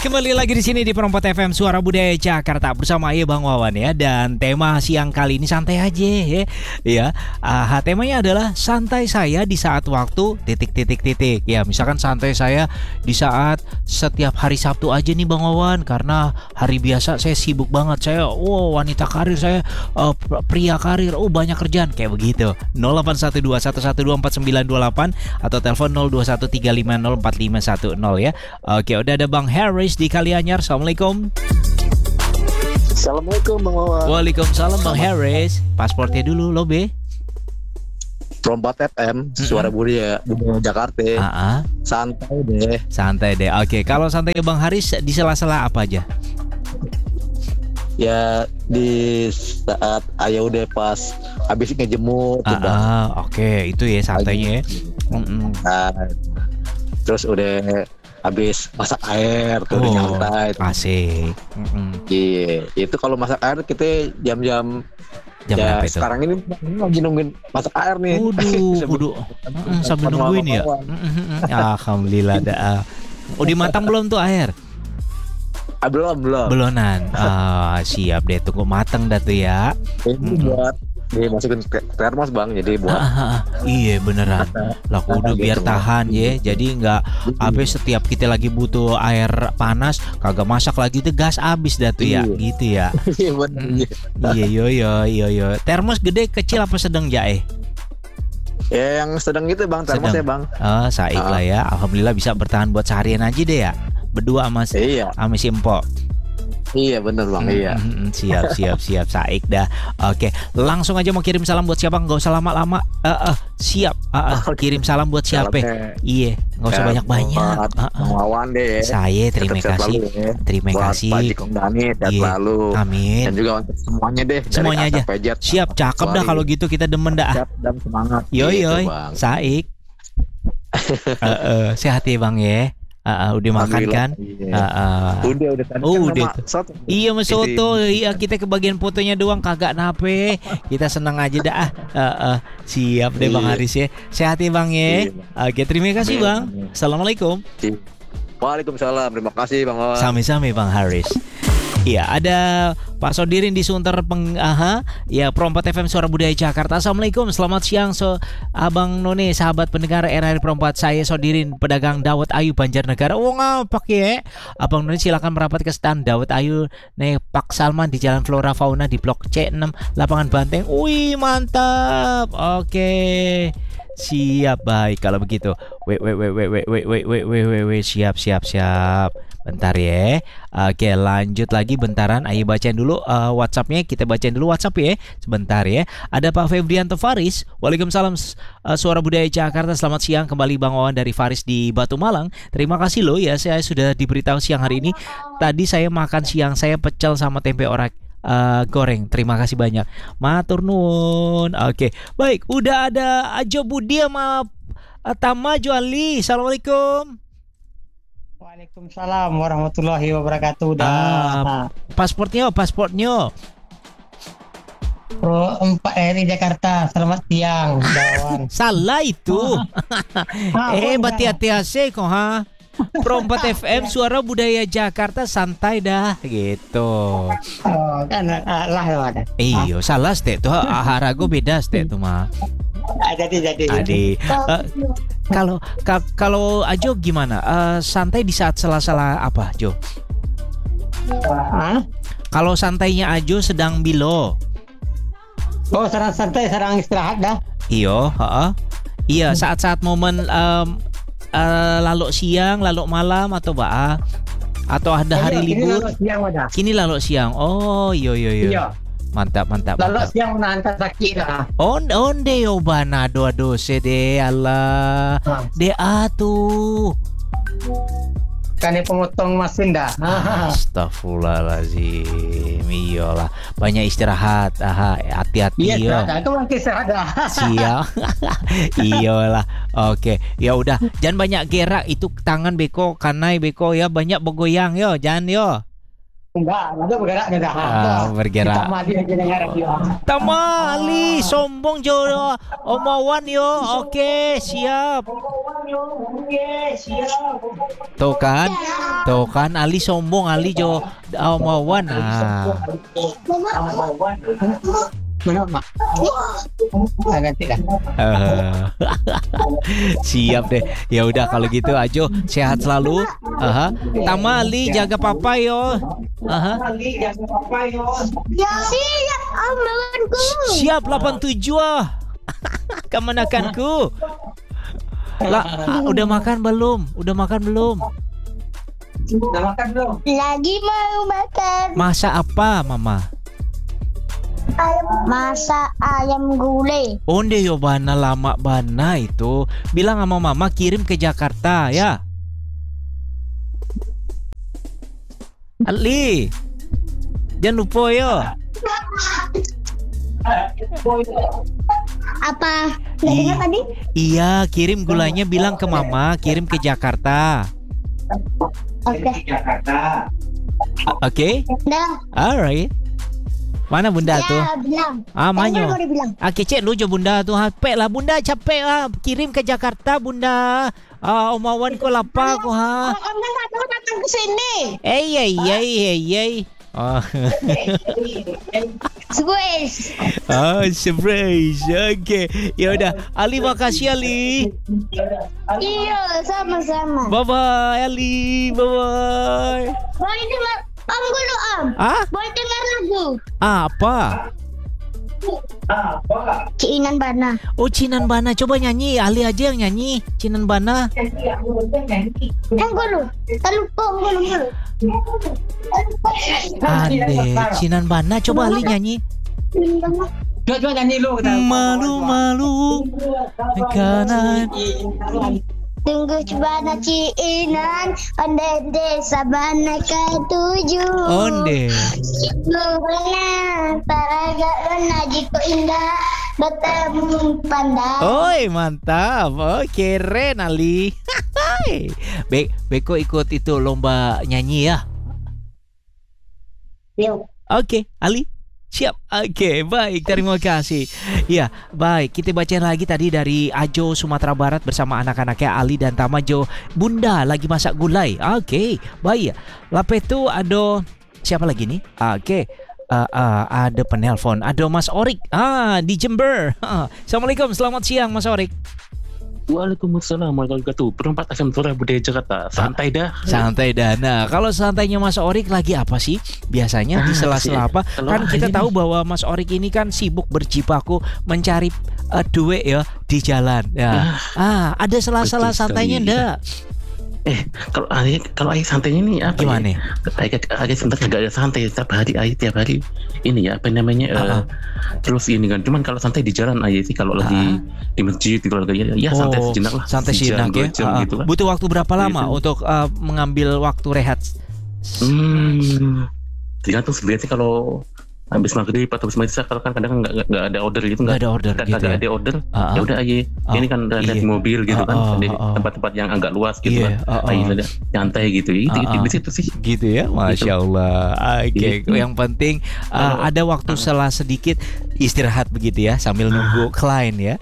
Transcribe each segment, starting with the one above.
kembali lagi di sini di Perompak FM Suara Budaya Jakarta bersama Bang Wawan ya. Dan tema siang kali ini santai aja ya. Ya, temanya adalah santai saya di saat waktu titik. Ya, misalkan santai saya di saat setiap hari Sabtu aja nih Bang Wawan, karena hari biasa saya sibuk banget. Saya wanita karir, saya pria karir, banyak kerjaan kayak begitu. 081211249928 atau telepon 0213504510 ya. Oke, udah ada Bang Haris di Kalianyar. Assalamualaikum. Assalamualaikum Bang Wawan. Waalaikumsalam Bang Haris. Pasportnya dulu lo be. Perompak FM Suara Budaya Jakarta. Santai deh. Oke, kalau santai Bang Haris di sela-sela apa aja? Ya di saat ayah udah pas habis ngejemur. Oke, itu ya santainya ya. Terus udah habis masak air tuh udah nyantai. Asik. Iya, itu kalau masak air kita jam berapa itu? Sekarang ini lagi nungguin masak air nih. Waduh. Sambil nungguin ya. Alhamdulillah dah. Udah matang belum tuh air? Belum. Belonan. Siap deh, tunggu matang dah tuh ya. Ini buat dimasukin termos Bang, jadi buat iya beneran lah kudu biar tahan ya, jadi nggak setiap kita lagi butuh air panas kagak masak lagi tuh gas habis dah tuh ya, gitu ya. Iya. Termos gede kecil apa sedang jae? Ya yang sedang gitu Bang, termosnya Bang. Saik lah ya, alhamdulillah bisa bertahan buat seharian aja deh ya, berdua sama si Empok. Iya bener Bang, iya. Siap Saik dah. Oke, langsung aja mau kirim salam buat siapa, nggak usah lama-lama. Siap. Kirim salam buat siapa? Iya, nggak usah banyak-banyak. Wawan deh. Saya terima kasih. Terima kasih. Pak Jikong Dani sehat selalu. Amin. Dan juga untuk semuanya deh. Semuanya aja. Siap, cakep dah kalau gitu, kita demen dah. Siap dan semangat. Yoi, Saik. Sehat ya Bang ya. Udah makan kan? Udah soto. Iya mas soto. Iya, kita kebagian fotonya doang kagak nape. Kita senang aja dah. Siap deh Bang Haris ya. Sehat ya Bang ya. Oke, terima kasih Bang. Assalamualaikum. Waalaikumsalam. Terima kasih Bang. Sami-sami Bang Haris. Iya, ada Pak Sodirin di Sunter ya, Perompak FM Suara Budaya Jakarta. Assalamualaikum, selamat siang Abang None, sahabat pendengar RRI Perompak. Saya Sodirin, pedagang Dawet Ayu Banjarnegara. Ngapak ya. Abang None silakan merapat ke stand Dawet Ayu Pak Salman di Jalan Flora Fauna di Blok C6 Lapangan Banteng. Wih, mantap. Oke. Siap, baik kalau begitu. Siap. Bentar ya. Oke, lanjut lagi bentaran. Ayo bacain dulu WhatsApp-nya. Kita bacain dulu WhatsApp ya. Sebentar ya. Ada Pak Febrianto Faris. Waalaikumsalam Suara Budaya Jakarta. Selamat siang kembali Bang Wawan dari Faris di Batu Malang. Terima kasih loh ya, saya sudah diberitahu siang hari ini. Tadi saya makan siang saya pecel sama tempe orek goreng. Terima kasih banyak. Matur nuwun. Oke. Baik, udah ada Ajo Budi sama Tamajo Ali. Assalamualaikum. Waalaikumsalam warahmatullahi wabarakatuh. Pasportnya. Pro 4 RI Jakarta. Selamat siang, Dawan. Salah itu. Hati-hati kok Pro 4 FM Suara Budaya Jakarta, santai dah gitu. Kan lah ada. Iyo, salah stek tuh. Harago beda stek tuh mah. Jadi kalau Ajo gimana? Santai di saat sela-sela apa, Jo? Kalau santainya Ajo sedang bilo. Serang santai, serang istirahat dah. Iya, saat-saat momen lalu siang, lalu malam atau atau ada hari libur? Kini lalu siang. Oh, iya. Mantap. Lalu siang menahan sakit dah. Onde yo bana doa de Allah. De atuh. Kan pemotong mesin dah. Astagfirullahaladzim. Iyalah, banyak istirahat. Hati-hati ya. Iya, itu makin istirahat dah. Siap. Iyalah. Oke, ya udah. Jangan banyak gerak, itu tangan beko, kanai beko ya, banyak bergoyang yo, jangan yo. Enggak, ada bergerak dah. Bergerak. Kita mati aja dengan radio. Tama Ali sombong jo omawan yo. Oke, siap. Tuh kan Ali sombong Ali jo omawan. Mana mak? Ganti dah. Siap deh. Ya udah kalau gitu Ajo sehat selalu. Tama Ali jaga papa yo. Siap, amanku. Siap 87 Kemanakanku. Udah makan belum? Udah makan belum? Lagi mau makan. Masak apa mama? Masak ayam gulai. Onde yo bana lama bana itu. Bilang sama mama kirim ke Jakarta ya. Ali, jangan lupa yo. Apa? Nggak dengar tadi? Iya, kirim gulanya bilang ke mama kirim ke Jakarta. Oke. Oke? Dah. Alright. Mana bunda tuh? Ya, bilang. Manyo. Mau dibilang. Kecek lu jo bunda tuh. Capek lah bunda, capek lah. Kirim ke Jakarta bunda. Omawan ko lapa ko ha. Kamu nggak tahu datang ke sini. Hey. Oh. Squeeze. Surprise. Oke. Ya udah, Ali makasih Ali. Iya, sama-sama. Bye bye Ali. Bye bye. Boleh dengar Om dulu Om. Boleh dengar lagu. Apa? Ciinan Bana. Oh, Cinan Bana. Coba nyanyi. Ali aja yang nyanyi. Cinan Bana. Dulu. Ade, Cinan Bana. Coba Ali nyanyi. Coba nyanyi lu. Malu-malu karena Tunggu Bana Ciinan, onde desa Bana ketujuh. onde. Lurana, taraga luna jiko indah, bertemu pandang. Oi, mantap. Oh, keren Ali. Beko ikut itu lomba nyanyi ya. Yuk. Oke, Ali. Siap. Oke, baik. Terima kasih. Ya, baik. Kita bacain lagi tadi dari Ajo Sumatera Barat bersama anak-anaknya Ali dan Tamajo. Bunda lagi masak gulai. Oke, baik. Lape itu ada siapa lagi nih? Oke. Ada penelpon. Ada Mas Orik. Di Jember. Assalamualaikum. Selamat siang Mas Orik. Waalaikumsalam warahmatullahi wabarakatuh. Perempat FM Suara Budaya Jakarta. Santai dah. Santai dah. Nah, kalau santainya Mas Orik lagi apa sih? Biasanya di sela-sela apa? Kan kita tahu bahwa Mas Orik ini kan sibuk berjibaku mencari duit ya di jalan. Ya. Ada sela-sela santainya ndak? Kalau ayah santainya ini apa? Gimana? Ayah sebenarnya nggak ada santai. Tiap hari ini ya apa namanya? Terus ini kan. Cuman kalau santai di jalan ayah sih kalau lagi di masjid kalau lagi ya santai sejenak lah. Santai sejenak ya. Gitu kan. Butuh waktu berapa lama untuk mengambil waktu rehat? Tergantung sebenarnya kalau habis maghrib atau habis maghrib kalau kan kadang nggak ada order gitu, nggak ada order gitu ya? Ada order ya udah aja ini kan ada di mobil gitu kan di tempat-tempat yang agak luas gitu kan aja nyantai gitu itu di situ sih gitu ya. Masya Allah. Oke, yang penting ada waktu sela sedikit istirahat begitu ya sambil nunggu klien ya.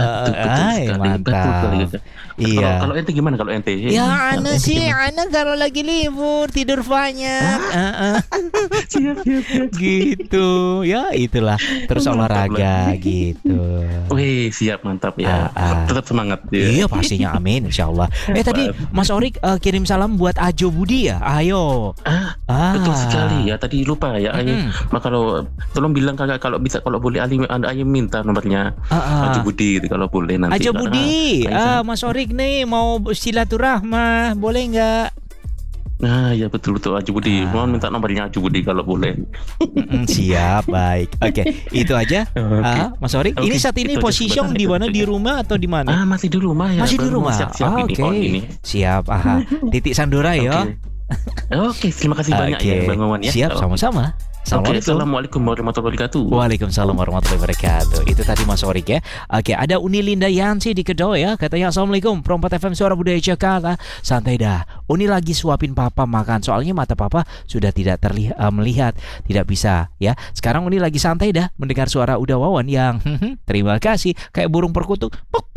Mantap. Iya. Kalau ente gimana kalau ente? Ya ana sih, ana kalau lagi libur tidur banyak. Siap. Gitu ya, itulah terus olahraga gitu. Wih, siap, mantap ya. Tetap semangat ya. Iya pastinya, amin insyaallah. Tadi Mas Orik kirim salam buat Ajo Budi ya. Ayo. Betul sekali ya. Tadi lupa ya. Maka kalau tolong bilang kalau bisa kalau boleh Ayah minta nomornya Ajo Budi gitu, kalau boleh nanti. Ajo Budi. Mas Orik nih mau silaturahmah, boleh nggak? Nah ya betul Ajo Budi. Mohon minta nomornya Ajo Budi kalau boleh. Siap, baik. Oke, itu aja. Mas Orik. Ini saat ini posisi di mana, di rumah atau di mana? Masih di rumah ya. Masih di rumah. Oke. Siap. Titik Sandora ya. Oke, terima kasih banyak ya Bang Wawan ya. Siap, sama-sama. Oke, Assalamualaikum. assalamualaikum warahmatullahi wabarakatuh. Waalaikumsalam warahmatullahi wabarakatuh. Itu tadi Mas Orik ya. Oke, ada Uni Linda Yanti di Kedoya ya. Katanya Assalamualaikum, Perempat FM Suara Budaya Jakarta. Santai dah. Uni lagi suapin papa makan. Soalnya mata papa sudah tidak melihat, tidak bisa ya. Sekarang Uni lagi santai dah mendengar suara Uda Wawan yang terima kasih kayak burung perkutut.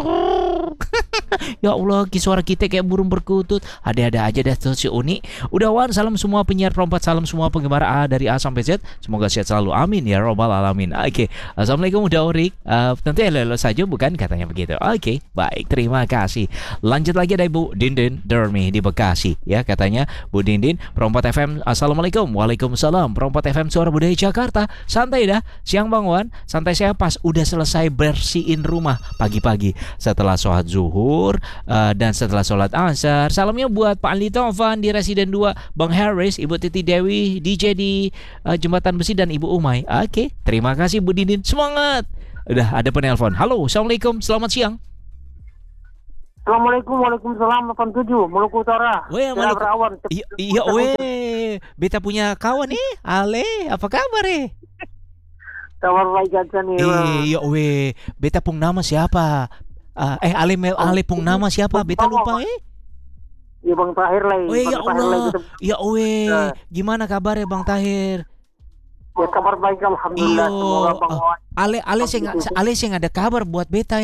Ya Allah, suara kita kayak burung berkutut. Ada-ada aja dah tuh si Uni. Udah Wan, salam semua penyiar Perempat, salam semua penggemar A dari A sampai Z. Semoga sehat selalu, amin ya robbal alamin. Oke, Assalamualaikum Udah Orik. Tentu elo saja bukan, katanya begitu. Oke, baik, terima kasih. Lanjut lagi ada Ibu Dindin Dermi di Bekasi ya. Katanya Bu Dindin, Perempat FM, Assalamualaikum. Waalaikumsalam, Perempat FM Suara Budaya Jakarta. Santai dah, siang Bang Wan. Santai saya pas udah selesai bersihin rumah pagi-pagi setelah sholat zuhur dan setelah sholat asar. Salamnya buat Pak Ali Taufan di Residen 2, Bang Harris, Ibu Titi Dewi, DJ di Jembatan Besi, dan Ibu Umay. Oke, terima kasih Bu Dindin. Semangat. Udah ada penelpon. Halo, Assalamualaikum, selamat siang. Assalamualaikum, waalaikumsalam 87 Maluku Utara. Weh, Maluku. Iya, weh. Beta punya kawan nih, Ale. Apa kabar Kabar baik aja nih. Iya, weh. Beta pung nama siapa? Ale pung nama siapa? Beta lupa Iya Bang Tahir lah. Oh ya Allah. Ya weh. Gimana kabarnya Bang Tahir? Ya kabar baik alhamdulillah. Semoga Bang Wan. Ale sing ada kabar buat beta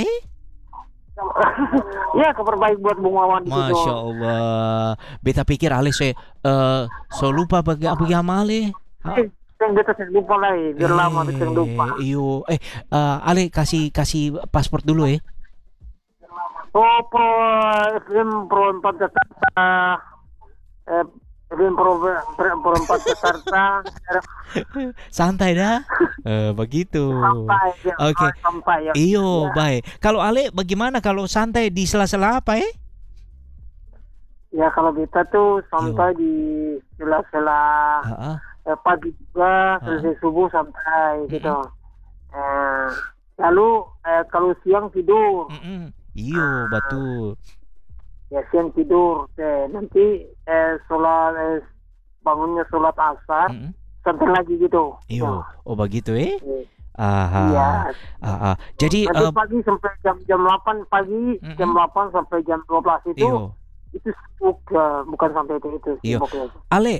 Ya kabar baik buat Bung Wawan di situ. Masya Allah. Beta pikir Ale so lupa bagi sama Ale. Yang beta saya lupa lah. Biar lama beta lupa. Iyo. Ale kasih paspor dulu Oh, FM Pro 4 Jakarta. FM Pro 4 Jakarta. Santai dah. Begitu. Sampai. Oke. Sampai ya. Iyo, baik. Kalau Ale bagaimana kalau santai di sela-sela apa Ya kalau beta tuh santai di sela-sela pagi juga, selesai subuh santai gitu. Lalu kalau siang tidur. Iyo, betul. Ya siang tidur. Nanti sholat bangunnya sholat asar, santai lagi gitu. Iyo, oh begitu Iya. Jadi nanti pagi sampai jam 8 pagi, jam 8 sampai jam 12 itu. Iyo. Itu sibuk, bukan sampai itu. Iyo. Sibuk, Ale,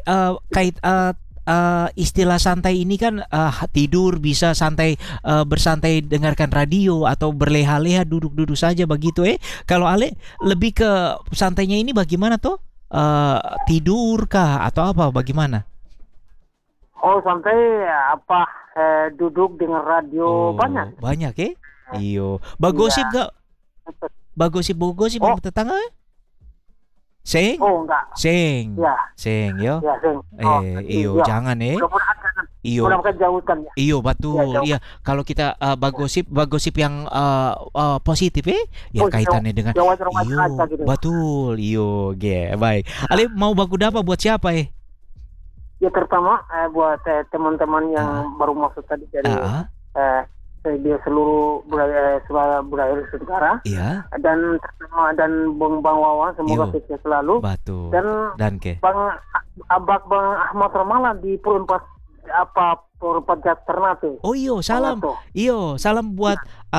istilah santai ini kan tidur bisa santai, bersantai dengarkan radio atau berleha-leha duduk-duduk saja begitu Kalau Ale lebih ke santainya ini bagaimana tuh? Tidur kah atau apa bagaimana? Oh santai apa duduk dengan radio banyak. Banyak Iyo. Bagosip gak? Bagosip yang tetangga Sing? Oh enggak. Sing. Ya. Sing yo. Ya, sing. Iyo, jangan Mudah-mudahan jangan. Iyo. Mudah-mudahan jauhkan ya. Iyo, betul. Ya, Iya, kalau kita bagosip yang positif ya kaitannya dengan iyo, gitu. betul. Iyo, baik. Ali mau baku apa buat siapa Ya terutama buat teman-teman yang baru masuk tadi dari dia seluruh budaya Nusantara. Iya. Dan terutama dan Bang Wawan semoga sukses selalu. Betul. Dan ke Bang Ahmad Ramalan di Perempat Ternate. Oh iyo, salam. Iyo, salam buat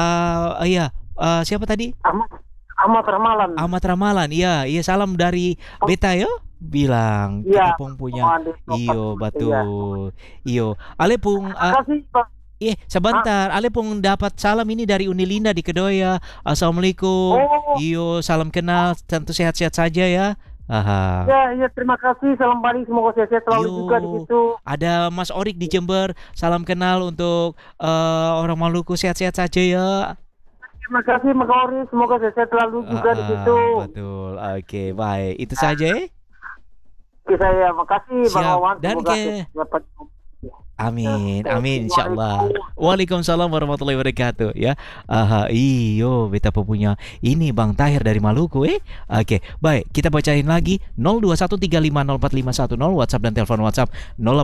siapa tadi? Ahmad Ramalan. Ahmad Ramalan. Iya, salam dari beta bilang kita pun punya. Iyo, betul. Iyo. Ale pun kasih Bang. Sebentar, Ale pun dapat salam ini dari Uni Linda di Kedoya. Assalamualaikum. Iyo, salam kenal, tentu sehat-sehat saja ya. Ya, terima kasih. Salam balik, semoga sehat selalu juga di situ. Ada Mas Orik di Jember, salam kenal untuk orang Maluku, sehat-sehat saja ya. Terima kasih Mas Orik, semoga sehat selalu juga di situ. Betul. Oke, baik. Itu saja Oke, saya makasih Bang Wawan. Dan dapat. Amin, insyaallah. Waalaikumsalam warahmatullahi wabarakatuh ya. Iyo, beta punya ini Bang Tahir dari Maluku Oke, baik, kita bacain lagi 0213504510 WhatsApp dan telepon WhatsApp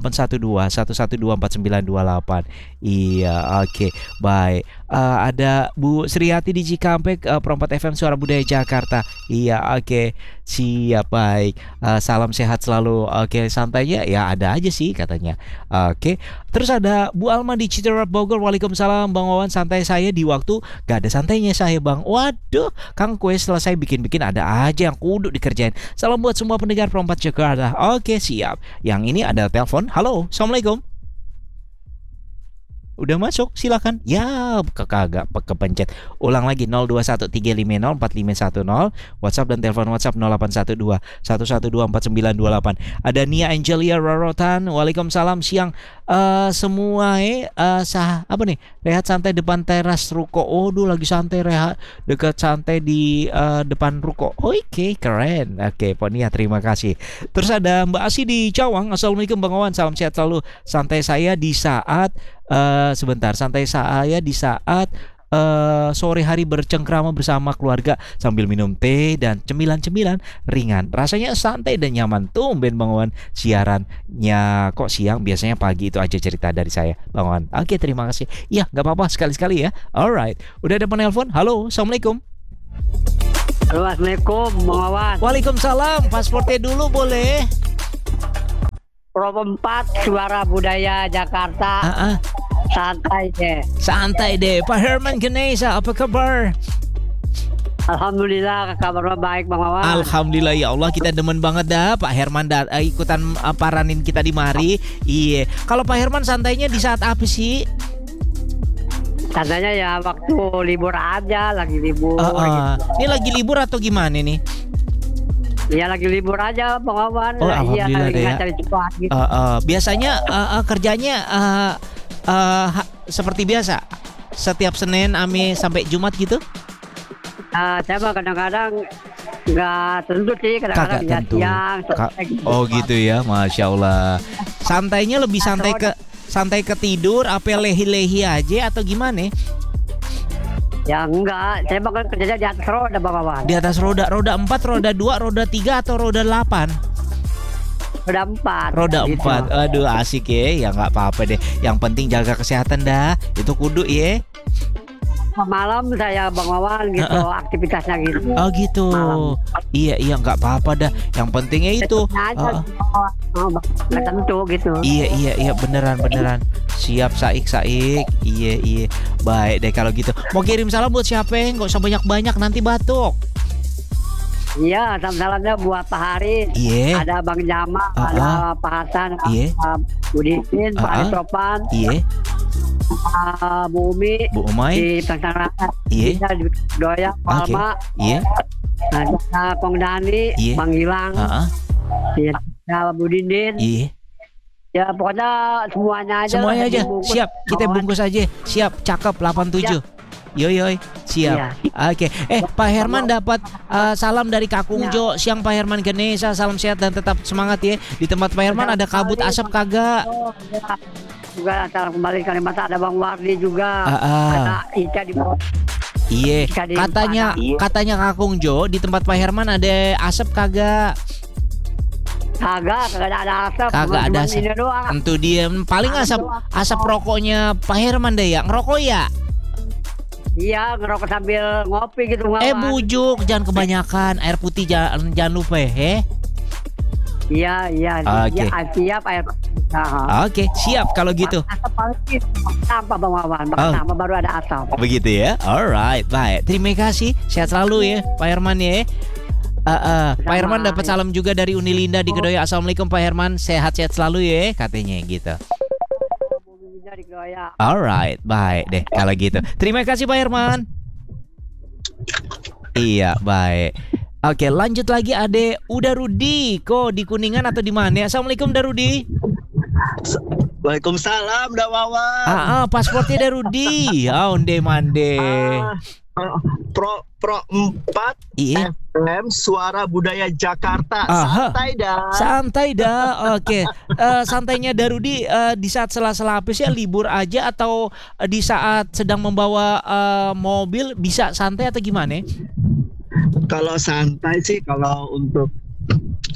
081211249928. Iya, oke. Baik. Ada Bu Sriati di Cikampek, Perempat FM Suara Budaya Jakarta. Iya, oke. Siap, baik. Salam sehat selalu. Oke, santainya ya ada aja sih katanya. Oke. Terus ada Bu Alma di Citerap Bogor. Waalaikumsalam Bang Wawan, santai saya di waktu gak ada santainya saya Bang. Waduh, Kang kue selesai bikin-bikin ada aja yang kudu dikerjain. Salam buat semua pendengar Perempat Jakarta. Oke siap. Yang ini ada telepon. Halo, Assalamualaikum. Udah masuk, silakan. Ya, kagak kepencet. Ulang lagi 0213504510. WhatsApp dan telepon WhatsApp 0812 1124928. Ada Nia Angelia Rorotan. Waalaikumsalam siang semua apa nih? Rehat santai depan teras ruko. Oh, lagi santai rehat dekat santai di depan ruko. Oke, keren. Oke, Ponia terima kasih. Terus ada Mbak Asi di Cawang. Assalamualaikum Bang Wawan, salam sehat selalu. Santai saya di saat santai saya di saat sore hari bercengkrama bersama keluarga sambil minum teh dan cemilan-cemilan ringan. Rasanya santai dan nyaman. Tumben Bang Wawan siarannya kok siang, biasanya pagi. Itu aja cerita dari saya Bang Wawan. Oke, terima kasih. Iya, gak apa-apa, sekali-sekali ya. Alright, udah ada penelpon. Halo, Assalamualaikum. Halo, Assalamualaikum Bang Wawan. Waalaikumsalam, pasportnya dulu boleh? Pro 4 Suara Budaya Jakarta. Santai deh. Santai deh. Pak Herman Ganesha, apa kabar? Alhamdulillah, kabarnya baik Bang Wawan. Alhamdulillah ya Allah, kita demen banget dah Pak Herman ikutan paranin kita di mari. Iya. Kalau Pak Herman santainya di saat apa sih? Santainya ya waktu libur aja, lagi libur. Gitu. Ini lagi libur atau gimana nih? Iya, lagi libur aja Bang Wawan. Oh, alhamdulillah deh ya. Cari cepat gitu. Biasanya kerjanya seperti biasa setiap Senin sampai Jumat gitu? Saya mah kadang-kadang nggak tentu sih, kadang-kadang bisa siang. Oh gitu ya, Masya Allah. Santainya lebih santai ke tidur, apa lehi-lehi aja atau gimana? Ya enggak, saya bakal kerjanya di atas roda Bang Wawan. Di atas roda 4, roda 2, roda 3 atau roda 8? Roda 4. Roda gitu. 4. Aduh asik ya. Ya nggak apa-apa deh. Yang penting jaga kesehatan dah. Itu kudu ya. Malam saya Bang Wawan gitu, aktivitasnya gitu. Oh gitu. Malam. Iya nggak apa-apa dah. Yang pentingnya itu. Nggak tentu gitu. Iya beneran. Siap Saik. Iya. Baik deh kalau gitu. Mau kirim salam buat siapa? Nggak usah banyak-banyak, nanti batuk. Iya, salam-salamnya buat Pak Hari. Iya. Ada Bang Jamal, ada Pak Hasan, Budin, Pak Aristopan. Iya. Bu Umi. Bu Umay. Di Tangerang. Iya. Di Doya, Palma. Iya. Ada Kong Dani, Bang Gilang. Ada Bu Dindin. Iya. Ya pokoknya semuanya aja. Semuanya aja. Siap, kita bungkus aja. Siap, cakep 87. Yoi, siap. Iya. Oke. Pak Herman dapat salam dari Kakung Jo. Siang Pak Herman Ganesha, salam sehat dan tetap semangat ya. Di tempat Pak Herman ada kabut asap kagak? Juga salam kembali Kalimantan, ada Bang Wardi juga. Ada Ica di bawah. Iya. Katanya Kakung Jo di tempat Pak Herman ada asap kagak? Kagak ada asap. Kagak ada asap. Tentu dia paling asap rokoknya Pak Herman deh ya. Ngerokok ya? Iya, ngerokok sambil ngopi gitu. Bujuk, jangan kebanyakan. Air putih jangan lupa ya. Iya. Oke. Siap air putih. Oke, siap kalau gitu. Asap paling sampah Bang Wawan. Sampah baru ada asap. Begitu ya. Alright, baik. Terima kasih. Sehat selalu ya, Pak Herman ya. Pak Herman dapat salam juga dari Unilinda di Kedoya. Assalamualaikum Pak Herman, sehat-sehat selalu ya, katanya gitu. Alright, baik deh kalau gitu. Terima kasih Pak Herman. Iya, baik. Oke, lanjut lagi Ade. Udah Rudi, kok di Kuningan atau di mana? Assalamualaikum Darudi. Waalaikumsalam Dak Wawan. Pasportnya Darudi. Onde mande. Pro 4 FM Suara Budaya Jakarta. Santai dah. Oke. Santainya Darudi di saat sela-sela apa sih, libur aja atau di saat sedang membawa mobil bisa santai atau gimana? Kalau santai sih, kalau untuk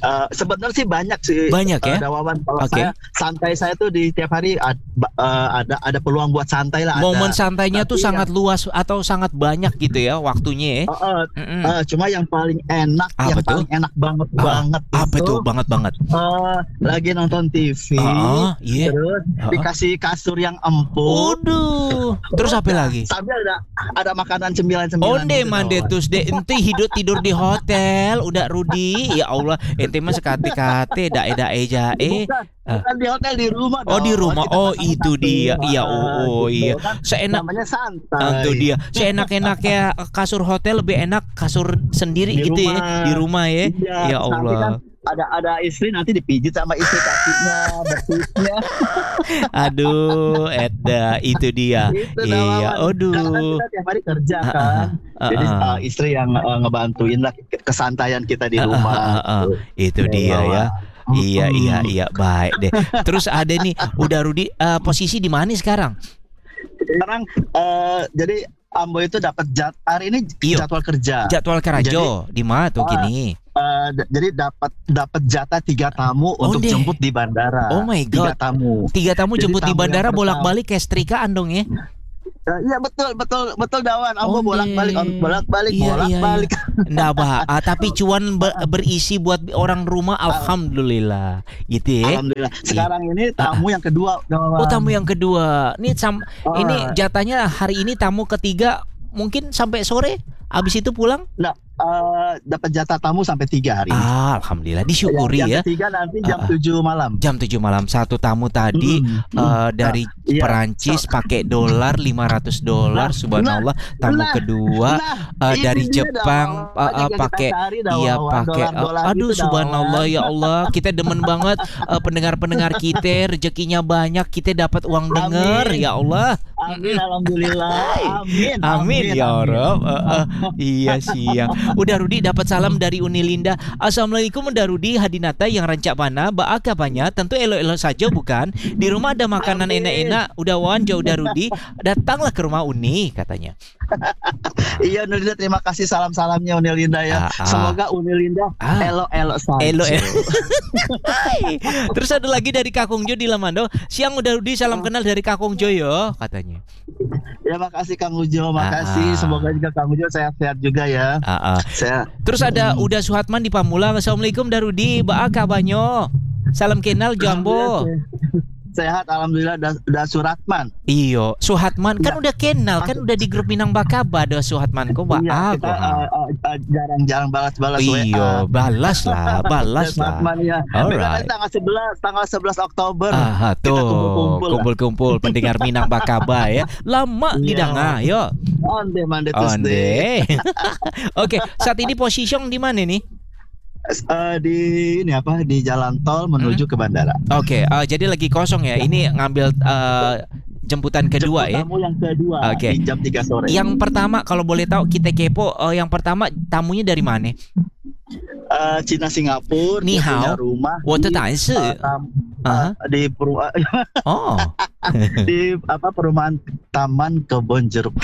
Sebenarnya sih banyak sih. Banyak ya. Dawawan, kalau saya tuh di tiap hari ada peluang buat santai lah. Momen santainya tuh sangat luas atau sangat banyak gitu ya waktunya. Cuma yang paling enak, paling enak banget apa tuh banget. Lagi nonton TV, terus dikasih kasur yang empuk. Terus apa lagi? Sambil ada makanan cemilan-cemilan. Onde mandetus de ente hidup tidur di hotel, udah Rudi. Ya Allah, ente mah sekate-kate dae jae. Bukan di hotel, di rumah. Oh, di rumah. Oh, itu dia. Iya, iya. Seenak namanya santai. Itu dia. Seenak-enaknya kasur hotel lebih enak kasur sendiri di gitu rumah. Ya. Di rumah ya. Ya Allah. Kan ada istri nanti dipijit sama istri kakinya, betisnya. Aduh, Edda, itu dia. Iya, aduh. Karena kita tiap hari kerja kan. Jadi istri yang ngebantuin lah kesantaian kita di rumah. Itu dia ya. Iya, baik deh. Terus ada nih, udah Rudi posisi di mana sekarang? Sekarang jadi Ambo itu dapat hari ini jadwal kerja. Jadwal kerja di mana tuh gini? Jadi dapat jatah 3 tamu untuk jemput di bandara. Oh my god. 3 tamu jemput di bandara bolak-balik kayak setrikaan dong ya. Iya betul Dawan. Ambo bolak-balik. Nggak bah. Tapi cuan berisi buat orang rumah, alhamdulillah. Gitu ya. Alhamdulillah. Sekarang ini tamu yang kedua, Dawan. Oh, tamu yang kedua. Ini jatahnya hari ini tamu ketiga, mungkin sampai sore. Abis itu pulang? Nah, dapat jatah tamu sampai 3 hari. Alhamdulillah, disyukuri ya. Yang ketiga nanti jam 7 malam. Jam 7 malam. Satu tamu tadi dari Perancis pakai dolar $500, subhanallah. Tamu kedua dari Jepang pakai aduh subhanallah ya Allah. Kita demen banget pendengar-pendengar kita, rezekinya banyak, kita dapat uang denger ya Allah. Amin, alhamdulillah. Amin ya Rob. Iya siang. Udah Rudi dapat salam dari Unilinda. Assalamualaikum Udah Rudi Hadinata yang rancak mana Baak apanya tentu elo-elo saja bukan. Di rumah ada makanan enak-enak. Udah Wan jauh udah Rudi. Datanglah ke rumah Uni katanya. Iya Unilinda, terima kasih salam-salamnya Unilinda ya. Semoga Unilinda elo-elo saja. Terus ada lagi dari Kakung Jo di Lamando. Siang Udah Rudi, salam kenal dari Kakung Jo yo katanya. Ya makasih Kang Ujo, makasih. Semoga juga Kang Ujo sehat-sehat juga ya. Sehat. Terus ada Udah Suhatman di Pamulang. Assalamualaikum Darudi, Baak kabarnya? Salam kenal Jambo. Sehat alhamdulillah. Udah Suratman. Iyo, Suhatman kan udah kenal kan, udah di grup Minang Bakaba ada Suhatman kok Baak. Kita jarang-jarang balas-balas. Iyo, balas lah. Ya. Alright. Tanggal 11 Oktober. Tuh kumpul-kumpul pendengar Minang Bakaba ya. Lama didanga, yo. Onde Tuesday. Oke, saat ini posisi di mana nih? Di jalan tol menuju ke bandara. Oke, jadi lagi kosong ya. Ini ngambil jemputan kedua ya. Tamu yang kedua di jam 3 sore. Yang pertama kalau boleh tahu kita kepo, yang pertama tamunya dari mana? Cina Singapura. Ni hao. Rumah. Di di perumahan Taman Kebon Jeruk.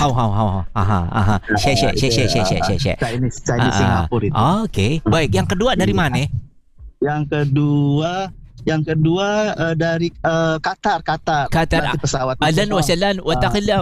Chinese Singapura itu. Oke. Baik, yang kedua dari mana? Yang kedua dari Qatar. Pesawat. Ahlan wa sahlan wa taqilla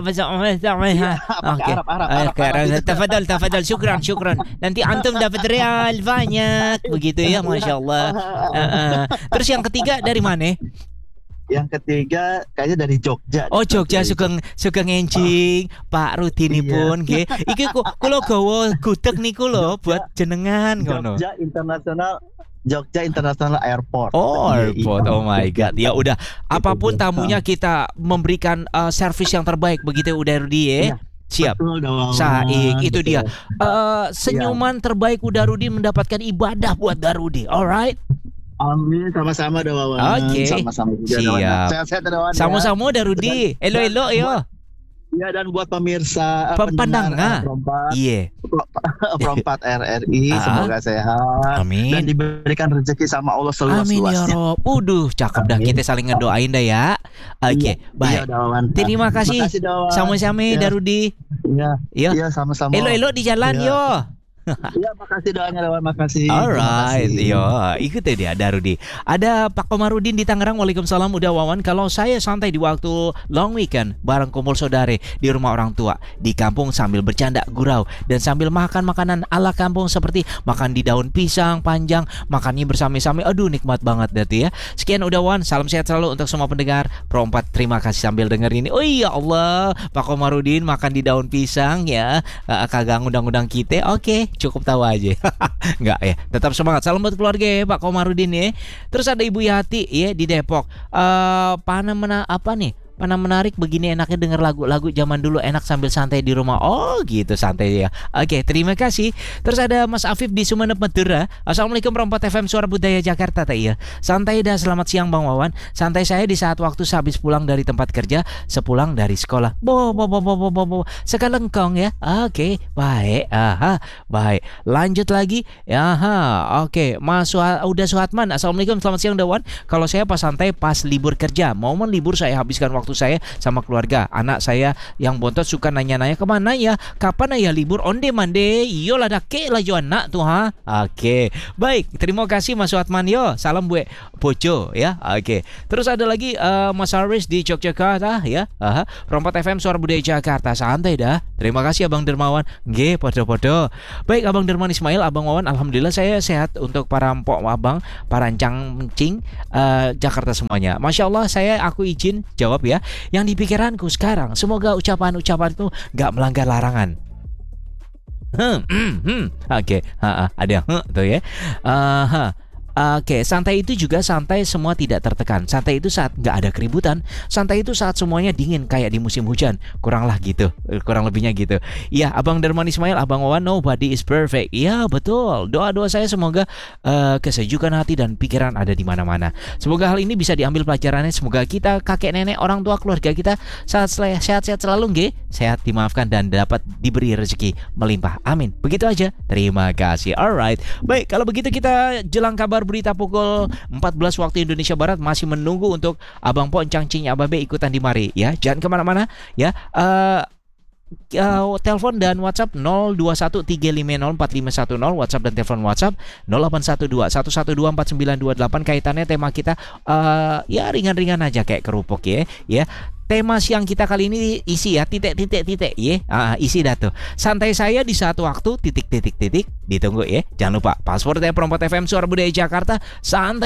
Tafadhal syukran. Nanti antum dapat real banyak begitu ya, masyaallah. Terus yang ketiga dari mana? Yang ketiga kayaknya dari Jogja. Oh Jogja, suka ngencing Pak Rutini pun nggih. Iki kula gawa gudeg niku lho buat jenengan ngono. Jogja International Airport. Oh, airport. Oh my god. Ya udah, apapun tamunya kita memberikan servis yang terbaik begitu Udah Rudi ya. Siap. Saik, itu dia. Senyuman terbaik Udah Rudi mendapatkan ibadah buat Darudi. Alright. Amin, sama-sama Dawawan. Oke. Sama-sama juga. Siap. Sehat-sehat Dawawan. Sama-sama Darudi. Elo-elo yo. Ya, dan buat pemirsa pendengar Perempat RRI semoga sehat. Amin. Dan diberikan rezeki sama Allah seluas-luasnya. Amin ya Rob. Cakep dah, kita saling ngedoain dah ya. Oke, baik. Terima kasih. Sama-sama Darudi. Iya, sama-sama. Elo-elo di jalan yo. Iya, makasih doanya Wawan, makasih. Alright, yo, ikuti dia Darudi. Ada Pak Komarudin di Tangerang. Waalaikumsalam. Udah Wawan, kalau saya santai di waktu long weekend bareng kumpul saudare di rumah orang tua di kampung sambil bercanda gurau dan sambil makan makanan ala kampung seperti makan di daun pisang panjang, makannya bersama-sama. Aduh, nikmat banget dati ya. Sekian udah Wawan, salam sehat selalu untuk semua pendengar Pro 4. Terima kasih sambil denger ini. Oh iya Allah, Pak Komarudin makan di daun pisang ya. Kagak ngundang-undang kita. Oke, cukup tahu aja. Enggak ya, tetap semangat. Salam buat keluarga ya Pak Komarudin ya. Terus ada Ibu Yati ya di Depok. Mana menarik begini, enaknya denger lagu-lagu zaman dulu, enak sambil santai di rumah. Oh gitu, santai ya. Oke, terima kasih. Terus ada Mas Afif di Sumeneb Madura. Assalamualaikum Rompat FM Suara Budaya Jakarta. Ya. Santai dah, selamat siang Bang Wawan. Santai saya di saat waktu sehabis pulang dari tempat kerja, sepulang dari sekolah. Sekalengkong ya. Oke, baik. Baik. Lanjut lagi. Oke. Udah Suhatman. Assalamualaikum, selamat siang Dawan. Kalau saya pas santai pas libur kerja, momen libur saya habiskan waktu saya sama keluarga. Anak saya yang bontot suka nanya-nanya kemana ya, kapan ya libur onde mande. Yo lah dake lah jo anak tuh ha. Oke, baik, terima kasih Mas Suhatman yo. Salam buat Bojo ya. Oke. Terus ada lagi Mas Haris di Yogyakarta ya. Rompat FM Suara Budaya Jakarta. Santai dah. Terima kasih Abang Dermawan. Nggih, podo-podo. Baik Abang Derman Ismail, Abang Wawan, alhamdulillah saya sehat. Untuk para empok abang, para encang-encing Jakarta semuanya. Masya Allah, aku izin jawab ya. Yang di pikiranku sekarang, semoga ucapan-ucapanku gak melanggar larangan. Oke, ada yang tuh ya. Oke, santai itu juga santai semua tidak tertekan. Santai itu saat nggak ada keributan. Santai itu saat semuanya dingin kayak di musim hujan. Kurang lebihnya gitu. Iya, Abang Derman Ismail, Abang Wawan, nobody is perfect. Iya, betul. Doa-doa saya semoga kesejukan hati dan pikiran ada di mana-mana. Semoga hal ini bisa diambil pelajarannya. Semoga kita, kakek nenek, orang tua, keluarga kita sehat-sehat selalu, nggih. Sehat, dimaafkan dan dapat diberi rezeki melimpah. Amin. Begitu aja. Terima kasih. Alright. Baik, kalau begitu kita jelang kabar berita pukul 14 waktu Indonesia Barat, masih menunggu untuk Abang Po Encang Cing Ababe ikutan di mari ya. Jangan kemana-mana ya. Telepon dan WhatsApp 0213504510, WhatsApp dan telepon WhatsApp 081211249928. Kaitannya tema kita ya ringan-ringan aja kayak kerupuk ya. Tema siang kita kali ini isi ya titik ya. Isi dah tuh. Santai saya di saat waktu titik. Ditunggu ya. Jangan lupa passwordnya Pro 4 FM Suara Budaya Jakarta. Santai